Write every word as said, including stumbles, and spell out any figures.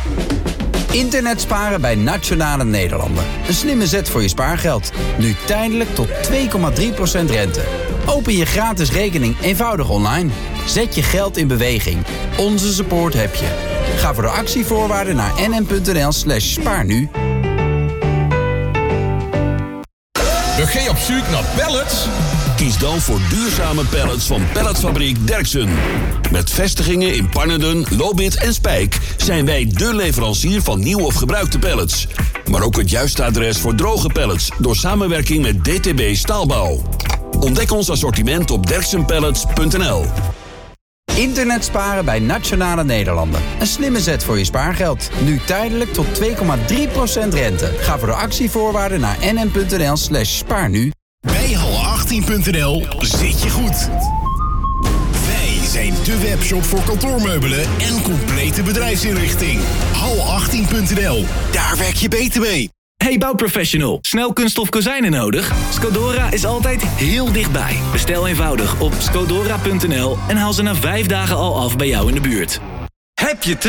Internet sparen bij Nationale Nederlanden. Een slimme zet voor je spaargeld. Nu tijdelijk tot twee komma drie procent rente. Open je gratis rekening eenvoudig online. Zet je geld in beweging. Onze support heb je. Ga voor de actievoorwaarden naar nm.nl slash spaarnu. Ben je op zoek naar pallets? Kies dan voor duurzame pallets van Palletfabriek Derksen. Met vestigingen in Pannerden, Lobith en Spijk zijn wij dé leverancier van nieuw of gebruikte pallets. Maar ook het juiste adres voor droge pallets door samenwerking met D T B Staalbouw. Ontdek ons assortiment op derksenpallets punt n l. Internet sparen bij Nationale Nederlanden. Een slimme zet voor je spaargeld. Nu tijdelijk tot twee komma drie procent rente. Ga voor de actievoorwaarden naar nm.nl slash spaarnu. Bij hal achttien punt n l zit je goed. Wij zijn de webshop voor kantoormeubelen en complete bedrijfsinrichting. hal achttien punt n l, daar werk je beter mee. Hey bouwprofessional, snel kunststof kozijnen nodig? Scodora is altijd heel dichtbij. Bestel eenvoudig op scodora punt n l en haal ze na vijf dagen al af bij jou in de buurt. Heb je